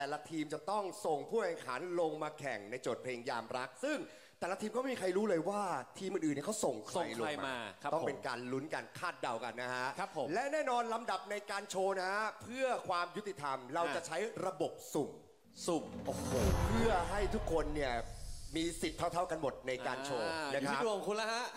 แต่ละทีมจะต้องส่งผู้แข่งขันลงมาแข่งในโจทย์เพลงยามรักซึ่งแต่ละทีมก็ไม่มีใครรู้เลยว่าทีมอื่นๆเนี่ยเขาส่งใครลงมาต้องเป็นการลุ้นกันคาดเดากันนะฮะและแน่นอนลำดับในการโชว์นะฮะเพื่อความยุติธรรมเราจะใช้ระบบสุ่มโอ้โหเพื่อให้ทุกคนเนี่ยมีสิทธิ์เท่าๆกันหมดในการโชว์นะครับอยู่ที่ดวงคุณแล้วฮะ